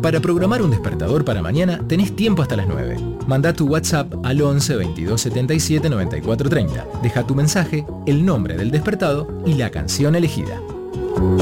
Para programar un despertador para mañana tenés tiempo hasta las 9. Manda tu WhatsApp al 11 22 77 94 30. Deja tu mensaje, el nombre del despertado y la canción elegida.